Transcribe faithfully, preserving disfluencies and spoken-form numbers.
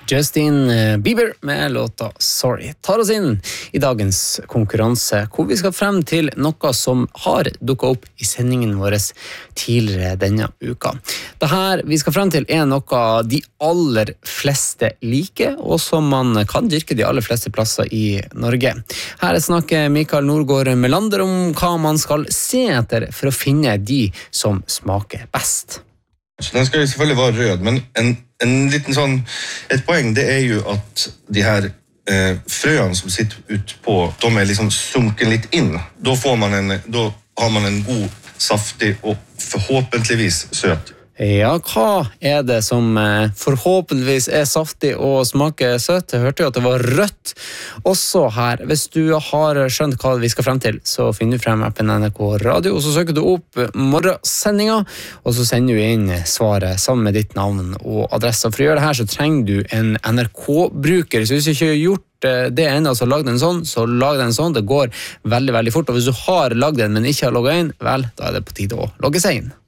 Justin Bieber med låta Sorry tar oss inn i dagens konkurranse, hvor vi skal frem til noe som har dukket opp i sendingen vår tidligere denne uka. Det her vi skal frem til er noe de aller fleste liker, og som man kan dyrke de aller fleste plasser i Norge. Her snakker Mikael Nordgård Melander om hva man skal se etter for å finne de som smaker best. Så den skal jo selvfølgelig være rød, men en, en liten sånn, et poeng det er jo at de her eh, frøene som sitter ut på, de er liksom sunken litt inn. Da, får man en, da har man en god, saftig og forhåpentligvis søt. Ja, hva er det som eh, forhåpentligvis er saftig og smaker søt? Jeg hørte jo at det var rødt også her. Hvis du har skjønt hva vi skal frem til, så finner du frem appen N R K Radio, og så søker du opp morgensendinga, og så sender du inn svaret sammen med ditt navn og adresse. For å gjøre det her så trenger du en N R K-bruker, så hvis du ikke har gjort det enda, så lag den sånn, så lag den sånn. Det går veldig, veldig fort, og hvis du har lagd den, men ikke har logget inn, vel, da er det på tide å logge seg inn.